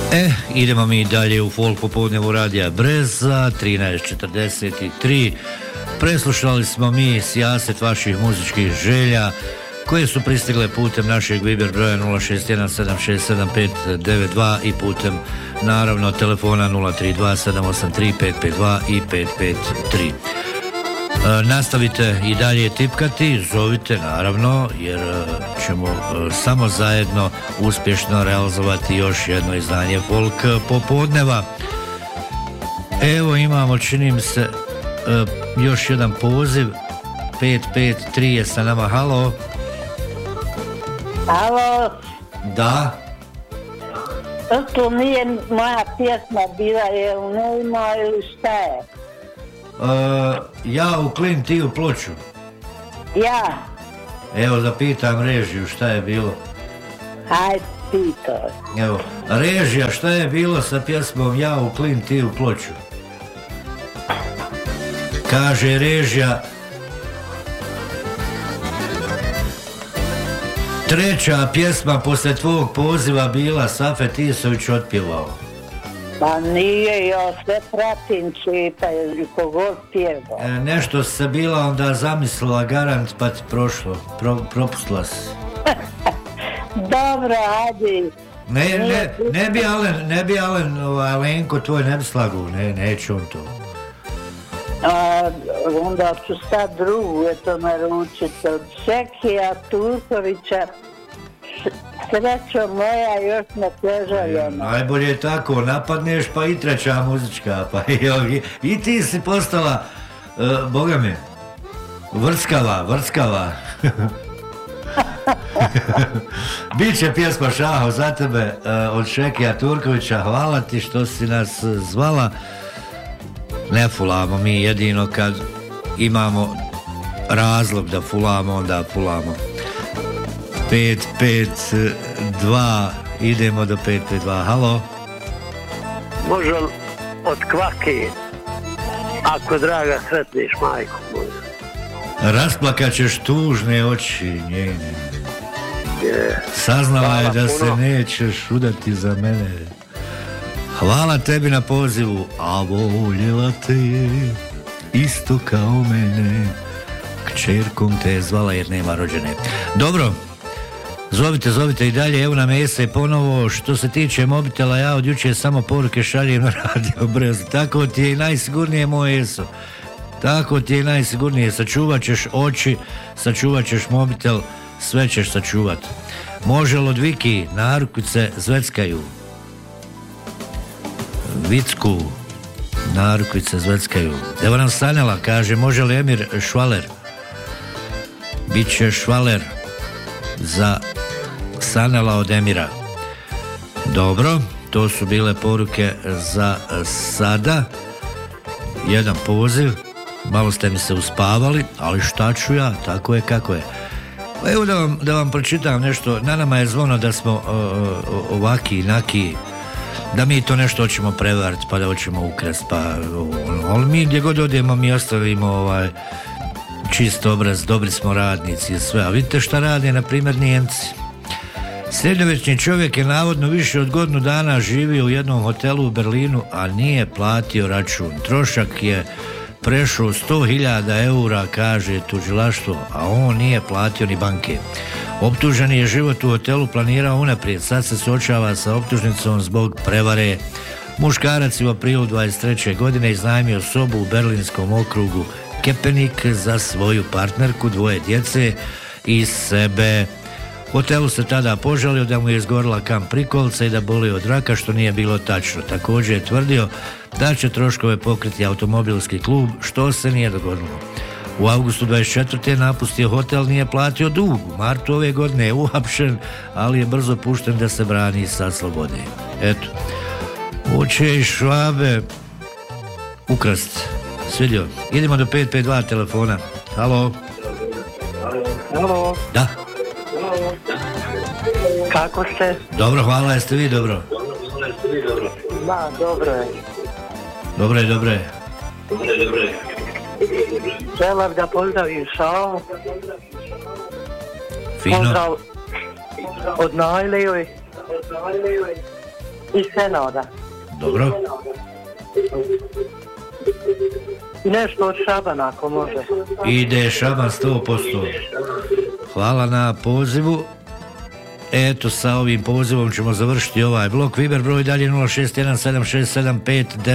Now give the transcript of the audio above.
Idemo mi dalje u folk popodnevu radija Breza, 13:43. Preslušali smo mi sijaset vaših muzičkih želja koje su pristigle putem našeg Viber broja 061767592 i putem naravno telefona 032783552 i 553. Nastavite i dalje tipkati, zovite naravno, jer ćemo samo zajedno uspješno realizovati još jedno izdanje folk popodneva. Evo imamo, čini mi se, još jedan poziv. 553 je sa nama. Halo. Halo. Da. To nije moja pjesma bila, je u Nevima ili šta je? Ja u Klin, ti u Ploču. Ja. Evo da pitam režiju šta je bilo. Hajde, pitaj. Evo, režija, šta je bilo sa pjesmom Ja u Klin, ti u Ploču? Kaže režija, treća pjesma posle tvog poziva bila Safet Isović otpjevao. Pa nije, ja sve pratim Čipa, jer kogod pjeva. Nešto se bila onda zamislila garant pa ti prošlo, propustila si. Dobro, ajde. Ne bi Alen, Alenko tvoj ne bi slagu, neće on to. Onda ću sad drugu, eto naručiti od Šekija Turkovića. Srećo moja, još ne težaljena. Najbolje je tako, napadneš pa i treća muzička, pa i ti si postala, boga mi, vrskava. Biće pjesma Šaho za tebe od Šekija Turkovića, hvala ti što si nas zvala. Ne fulamo mi, jedino kad imamo razlog da fulamo, onda fulamo. 552, idemo do 552. Halo. Može od Kvake, ako draga sretniš majku moju. Rasplakat ćeš tužne oči njene. Saznala je da se nećeš udati za mene. Hvala tebi na pozivu, a voljela te je isto kao mene. Kćerkom te je zvala jer nema rođene. Dobro, zovite i dalje, evo nam Ese ponovo. Što se tiče mobitela, ja od jučer samo poruke šaljem na radio Brez. Tako ti je i najsigurnije, moj Eso. Tako ti je najsigurnije, sačuvat ćeš oči, sačuvat ćeš mobitel, sve ćeš sačuvat. Može li od Viki narukvice zveckaju? Vicku narukvice zveckaju. Evo nam Sanela, kaže, može li Emir švaler? Biće švaler za Sanela od Emira. Dobro, to su bile poruke za sada. Jedan poziv. Malo ste mi se uspavali, ali šta ću ja, tako je kako je. Evo da vam pročitam nešto. Na nama je zvono da smo ovaki, naki, da mi to nešto hoćemo prevariti, pa da hoćemo ukrast, pa ali mi gdje god odemo mi ostavimo čist obraz, dobri smo radnici i sve. A vidite šta rade, na primjer, Nijemci. Srednjovječni čovjek je navodno više od godinu dana živio u jednom hotelu u Berlinu, a nije platio račun. Trošak je prešao 100.000 eura, kaže tužilaštvo, a on nije platio ni banke. Optuženi je život u hotelu planirao unaprijed, sad se suočava sa optužnicom zbog prevare. Muškarac je u aprilu 23. godine iznajmio sobu u berlinskom okrugu Kepenik za svoju partnerku, dvoje djece i sebe. Hotelu se tada požalio da mu je izgorila kamp prikolica i da boli od raka, što nije bilo tačno. Također je tvrdio da će troškove pokriti automobilski klub, što se nije dogodilo. U avgustu 24. napustio hotel, nije platio dug. U martu ove godine je uhapšen, ali je brzo pušten da se brani sa slobode. Eto, hoće i Švabe ukrast. Svidio. Idemo do 552 telefona. Halo. Halo. Da. Kako ste? Dobro, hvala, jeste vi dobro? Da, dobro je. Dobro je. Želim da pozdravim Šao. Fino. Pozdrav od Najlijoj. I Senoda. Dobro. Nešto od Šabana, ako može. Ide Šaban 100%. Hvala na pozivu. Eto, sa ovim pozivom ćemo završiti ovaj blok. Viber broj dalje 0617675